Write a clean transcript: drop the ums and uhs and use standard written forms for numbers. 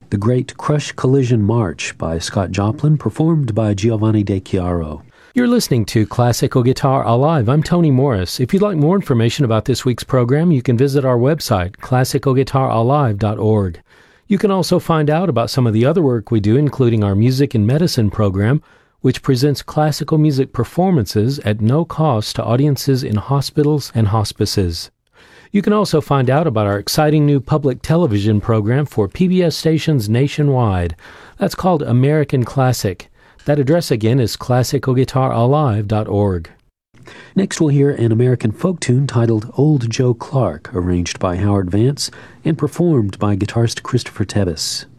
The Great Crush Collision March by Scott Joplin, performed by Giovanni De Chiaro. You're listening to Classical Guitar Alive. I'm Tony Morris. If you'd like more information about this week's program, you can visit our website, classicalguitaralive.org. You can also find out about some of the other work we do, including our Music and Medicine program, which presents classical music performances at no cost to audiences in hospitals and hospices. You can also find out about our exciting new public television program for PBS stations nationwide. That's called American Classic. That address again is classicalguitaralive.org. Next we'll hear an American folk tune titled Old Joe Clark, arranged by Howard Vance and performed by guitarist Christopher Tebbis.